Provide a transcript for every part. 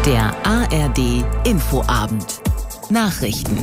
Der ARD Infoabend. Nachrichten.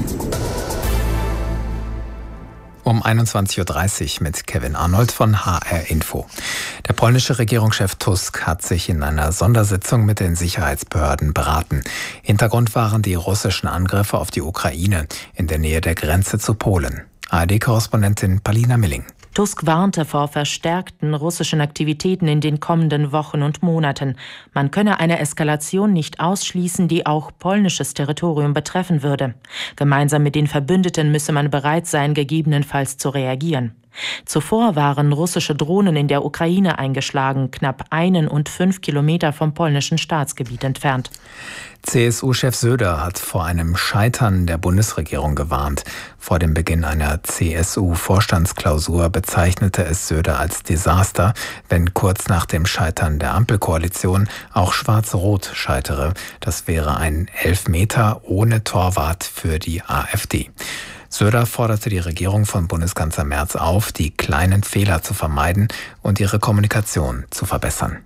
Um 21.30 Uhr mit Kevin Arnold von HR Info. Der polnische Regierungschef Tusk hat sich in einer Sondersitzung mit den Sicherheitsbehörden beraten. Hintergrund waren die russischen Angriffe auf die Ukraine in der Nähe der Grenze zu Polen. ARD-Korrespondentin Palina Milling. Tusk warnte vor verstärkten russischen Aktivitäten in den kommenden Wochen und Monaten. Man könne eine Eskalation nicht ausschließen, die auch polnisches Territorium betreffen würde. Gemeinsam mit den Verbündeten müsse man bereit sein, gegebenenfalls zu reagieren. Zuvor waren russische Drohnen in der Ukraine eingeschlagen, knapp 1 und 5 Kilometer vom polnischen Staatsgebiet entfernt. CSU-Chef Söder hat vor einem Scheitern der Bundesregierung gewarnt. Vor dem Beginn einer CSU-Vorstandsklausur bezeichnete es Söder als Desaster, wenn kurz nach dem Scheitern der Ampelkoalition auch Schwarz-Rot scheitere. Das wäre ein Elfmeter ohne Torwart für die AfD. Söder forderte die Regierung von Bundeskanzler Merz auf, die kleinen Fehler zu vermeiden und ihre Kommunikation zu verbessern.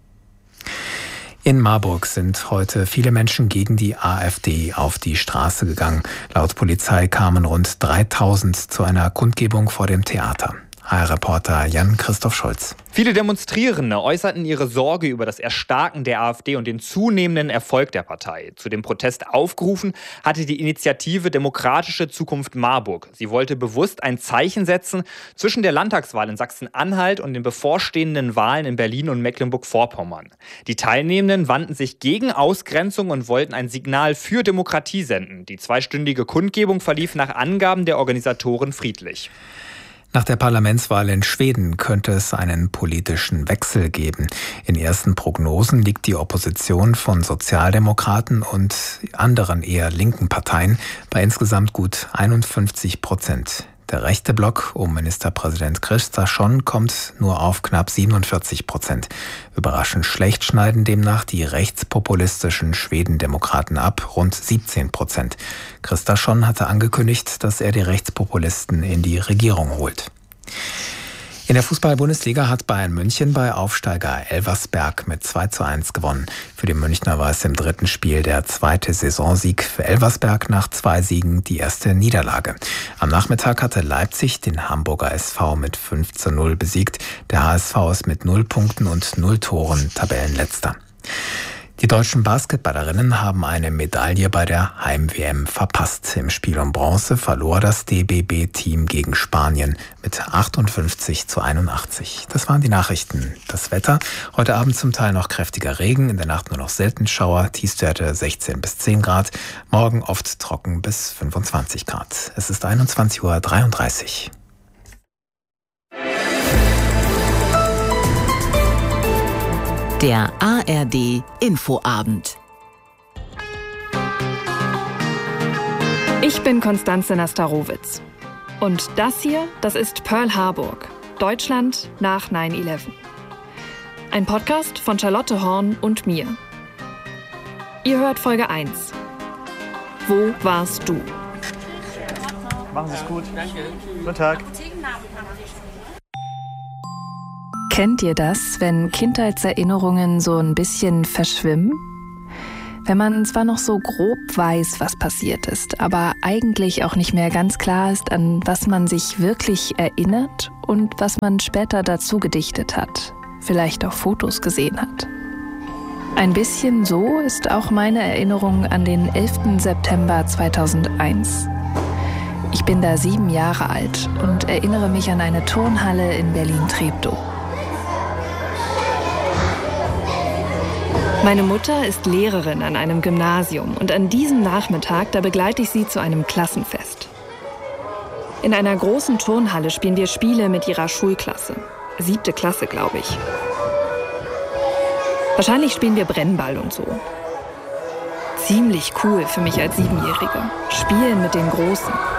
In Marburg sind heute viele Menschen gegen die AfD auf die Straße gegangen. Laut Polizei kamen rund 3000 zu einer Kundgebung vor dem Theater. HR-Reporter Jan-Christoph Scholz. Viele Demonstrierende äußerten ihre Sorge über das Erstarken der AfD und den zunehmenden Erfolg der Partei. Zu dem Protest aufgerufen hatte die Initiative Demokratische Zukunft Marburg. Sie wollte bewusst ein Zeichen setzen zwischen der Landtagswahl in Sachsen-Anhalt und den bevorstehenden Wahlen in Berlin und Mecklenburg-Vorpommern. Die Teilnehmenden wandten sich gegen Ausgrenzung und wollten ein Signal für Demokratie senden. Die zweistündige Kundgebung verlief nach Angaben der Organisatoren friedlich. Nach der Parlamentswahl in Schweden könnte es einen politischen Wechsel geben. In ersten Prognosen liegt die Opposition von Sozialdemokraten und anderen eher linken Parteien bei insgesamt gut 51%. Der rechte Block um Ministerpräsident Kristersson kommt nur auf knapp 47%. Überraschend schlecht schneiden demnach die rechtspopulistischen Schwedendemokraten ab, rund 17%. Kristersson hatte angekündigt, dass er die Rechtspopulisten in die Regierung holt. In der Fußball-Bundesliga hat Bayern München bei Aufsteiger Elversberg mit 2:1 gewonnen. Für die Münchner war es im dritten Spiel der zweite Saisonsieg. Für Elversberg nach 2 Siegen die erste Niederlage. Am Nachmittag hatte Leipzig den Hamburger SV mit 5:0 besiegt. Der HSV ist mit 0 Punkten und 0 Toren Tabellenletzter. Die deutschen Basketballerinnen haben eine Medaille bei der Heim-WM verpasst. Im Spiel um Bronze verlor das DBB-Team gegen Spanien mit 58:81. Das waren die Nachrichten. Das Wetter: heute Abend zum Teil noch kräftiger Regen, in der Nacht nur noch selten Schauer, Tiefstwerte 16 bis 10 Grad, morgen oft trocken bis 25 Grad. Es ist 21:33 Uhr. Der ARD Infoabend. Ich bin Konstanze Nastarowitz. Und das hier, das ist Pearl Harbor, Deutschland nach 9/11. Ein Podcast von Charlotte Horn und mir. Ihr hört Folge 1. Wo warst du? Machen Sie es gut. Danke. Guten Tag. Kennt ihr das, wenn Kindheitserinnerungen so ein bisschen verschwimmen? Wenn man zwar noch so grob weiß, was passiert ist, aber eigentlich auch nicht mehr ganz klar ist, an was man sich wirklich erinnert und was man später dazu gedichtet hat, vielleicht auch Fotos gesehen hat. Ein bisschen so ist auch meine Erinnerung an den 11. September 2001. Ich bin da 7 Jahre alt und erinnere mich an eine Turnhalle in Berlin-Treptow. Meine Mutter ist Lehrerin an einem Gymnasium und an diesem Nachmittag, da begleite ich sie zu einem Klassenfest. In einer großen Turnhalle spielen wir Spiele mit ihrer Schulklasse. 7. Klasse, glaube ich. Wahrscheinlich spielen wir Brennball und so. Ziemlich cool für mich als 7-Jährige. Spielen mit den Großen.